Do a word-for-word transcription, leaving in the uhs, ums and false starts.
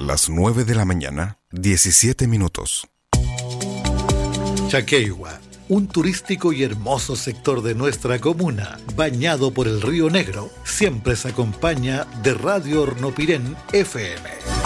las nueve de la mañana, diecisiete minutos. Chaqueigua, un turístico y hermoso sector de nuestra comuna, bañado por el Río Negro, siempre se acompaña de Radio Hornopirén F M.